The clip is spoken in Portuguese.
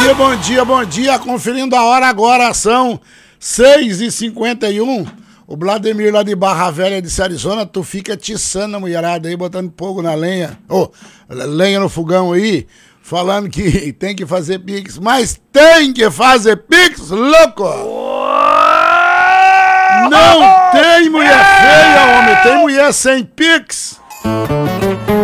bom dia. Conferindo a hora agora, são 6h51. O Vladimir lá de Barra Velha de Arizona, tu fica tiçando a mulherada aí, botando fogo na lenha. Lenha no fogão aí, falando que tem que fazer pix. Mas tem que fazer pix, louco! Não tem mulher feia, homem. Tem mulher sem pix.